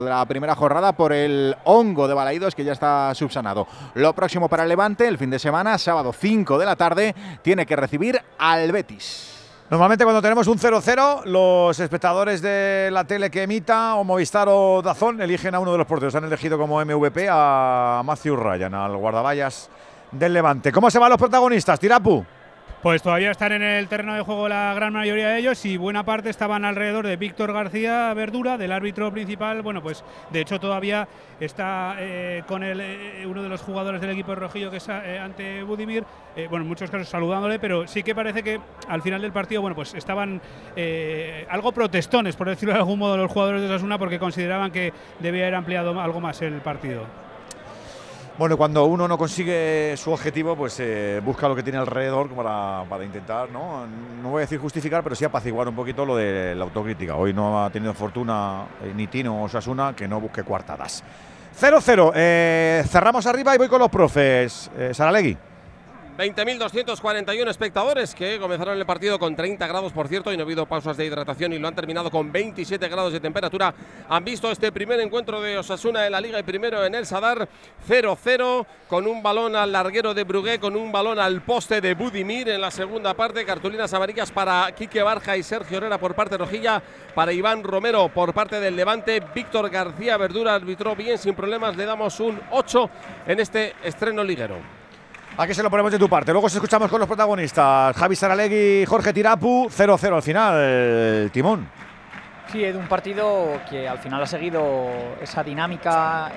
de la primera jornada por el hongo de Balaídos, que ya está subsanado. Lo próximo para el Levante, el fin de semana, sábado 5 de la tarde, tiene que recibir al Betis. Normalmente cuando tenemos un 0-0, los espectadores de la tele que emita, o Movistar o DAZN, eligen a uno de los porteros. Han elegido como MVP a Matthew Ryan, al guardaballas del Levante. ¿Cómo se van los protagonistas, Tirapu? Pues todavía están en el terreno de juego la gran mayoría de ellos y buena parte estaban alrededor de Víctor García Verdura, del árbitro principal. Bueno, pues de hecho todavía está con uno de los jugadores del equipo rojillo, que es ante Budimir, bueno, en muchos casos saludándole, pero sí que parece que al final del partido, bueno, pues estaban algo protestones, por decirlo de algún modo, los jugadores de Osasuna, porque consideraban que debía haber ampliado algo más el partido. Bueno, cuando uno no consigue su objetivo, pues busca lo que tiene alrededor para intentar, ¿no? No voy a decir justificar, pero sí apaciguar un poquito lo de la autocrítica. Hoy no ha tenido fortuna ni Tino o Osasuna, que no busque coartadas. 0-0, cerramos arriba y voy con los profes. Saralegui. 20.241 espectadores que comenzaron el partido con 30 grados, por cierto, y no ha habido pausas de hidratación y lo han terminado con 27 grados de temperatura. Han visto este primer encuentro de Osasuna en la Liga y primero en el Sadar, 0-0, con un balón al larguero de Brugué, con un balón al poste de Budimir en la segunda parte. Cartulinas amarillas para Quique Barja y Sergio Herrera por parte rojilla, para Iván Romero por parte del Levante. Víctor García Verdura arbitró bien, sin problemas, le damos un 8 en este estreno liguero. Aquí se lo ponemos de tu parte. Luego os escuchamos con los protagonistas. Javi Saralegui, Jorge Tirapu, 0-0 al final, Timón. Sí, es un partido que al final ha seguido esa dinámica,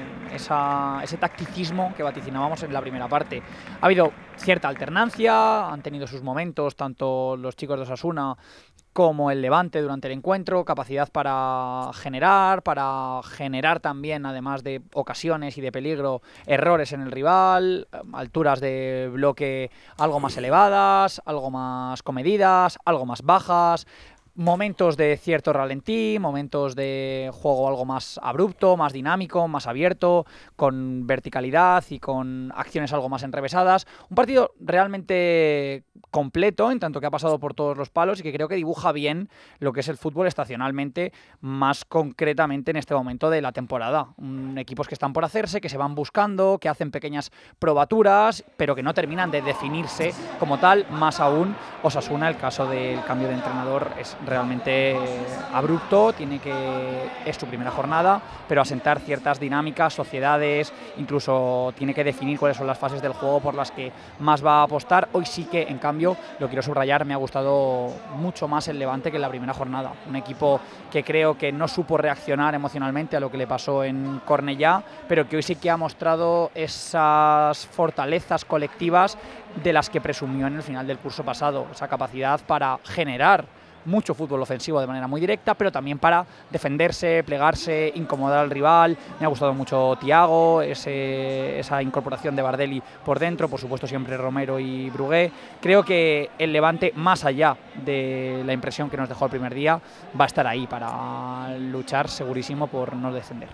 ese tacticismo que vaticinábamos en la primera parte. Ha habido cierta alternancia, han tenido sus momentos, tanto los chicos de Osasuna como el Levante durante el encuentro, capacidad para generar también, además de ocasiones y de peligro, errores en el rival, alturas de bloque algo más elevadas, algo más comedidas, algo más bajas, momentos de cierto ralentí, momentos de juego algo más abrupto, más dinámico, más abierto, con verticalidad y con acciones algo más enrevesadas. Un partido realmente completo, en tanto que ha pasado por todos los palos y que creo que dibuja bien lo que es el fútbol estacionalmente, más concretamente en este momento de la temporada. Equipos que están por hacerse, que se van buscando, que hacen pequeñas probaturas, pero que no terminan de definirse como tal. Más aún Osasuna, el caso del cambio de entrenador es realmente abrupto, es su primera jornada, pero asentar ciertas dinámicas, sociedades, incluso tiene que definir cuáles son las fases del juego por las que más va a apostar. Hoy sí que, en cambio, lo quiero subrayar, me ha gustado mucho más el Levante que en la primera jornada. Un equipo que creo que no supo reaccionar emocionalmente a lo que le pasó en Cornellá, pero que hoy sí que ha mostrado esas fortalezas colectivas de las que presumió en el final del curso pasado, esa capacidad para generar mucho fútbol ofensivo de manera muy directa, pero también para defenderse, plegarse, incomodar al rival. Me ha gustado mucho Thiago, esa incorporación de Bardelli por dentro, por supuesto siempre Romero y Brugué. Creo que el Levante, más allá de la impresión que nos dejó el primer día, va a estar ahí para luchar segurísimo por no descender.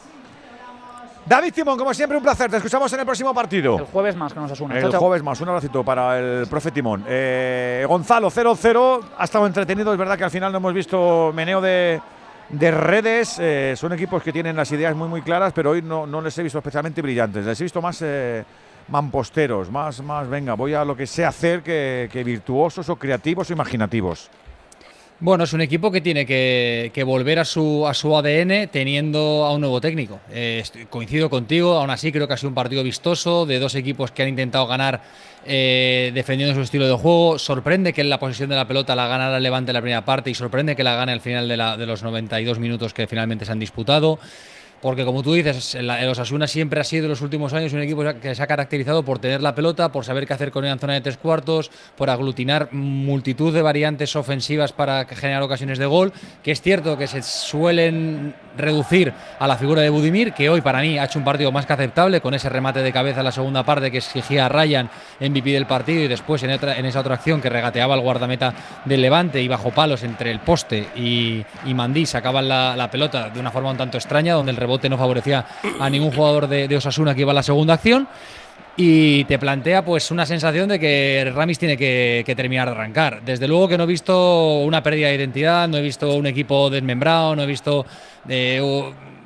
David Timón, como siempre, un placer. Te escuchamos en el próximo partido. El jueves más que nos asuna. El jueves más. Un abracito para el profe Timón. Gonzalo, 0-0. Ha estado entretenido. Es verdad que al final no hemos visto meneo de redes. Son equipos que tienen las ideas muy claras, pero hoy no les he visto especialmente brillantes. Les he visto más mamposteros, más venga, voy a lo que sé hacer que virtuosos o creativos o imaginativos. Bueno, es un equipo que tiene que volver a su ADN teniendo a un nuevo técnico. Coincido contigo, aún así creo que ha sido un partido vistoso de dos equipos que han intentado ganar defendiendo su estilo de juego. Sorprende que en la posesión de la pelota la ganara el Levante en la primera parte y sorprende que la gane al final de los 92 minutos que finalmente se han disputado. Porque, como tú dices, el Osasuna siempre ha sido en los últimos años un equipo que se ha caracterizado por tener la pelota, por saber qué hacer con ella en zona de tres cuartos, por aglutinar multitud de variantes ofensivas para generar ocasiones de gol, que es cierto que se suelen reducir a la figura de Budimir, que hoy para mí ha hecho un partido más que aceptable, con ese remate de cabeza en la segunda parte que exigía a Ryan MVP del partido, y después en esa otra acción que regateaba el guardameta del Levante y bajo palos entre el poste y Mandí sacaban la pelota de una forma un tanto extraña, donde el rebote no favorecía a ningún jugador de Osasuna que iba a la segunda acción. Y te plantea pues una sensación de que Ramis tiene que terminar de arrancar. Desde luego que no he visto una pérdida de identidad, no he visto un equipo desmembrado, no he visto